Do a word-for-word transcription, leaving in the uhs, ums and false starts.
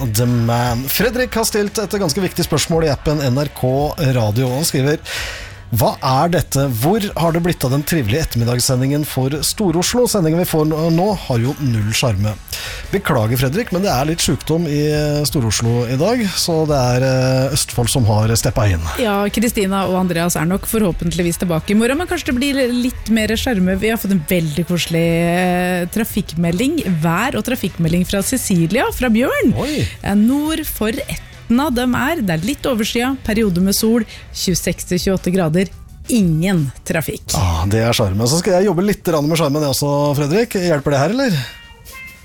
The Man. Fredrik har stilt et ganske viktig spørsmål i appen N R K Radio. Han skriver: hva er dette? Hvor har det blitt av den trivelige ettermiddagssendingen for Stor-Oslo? Sendingen vi får nå har jo null sjarme. Beklager, Fredrik, men det er litt sykdom i Stor-Oslo i dag, så det er Østfold som har steppet inn. Ja, Kristina og Andreas er nok forhåpentligvis tilbake i morgen, men kanskje det blir litt mer sjarme. Vi har fått en veldig koselig trafikkmelding, vær- og trafikkmelding fra Cecilia, fra Bjørn. Oi. Nord for ett av dem er, det er litt overskya, periode med sol, tjueseks til tjueåtte grader, ingen trafikk. Ah, det er sjarme. Så skal jeg jobbe litt med sjarmen jeg også, Fredrik. Hjelper det her, eller?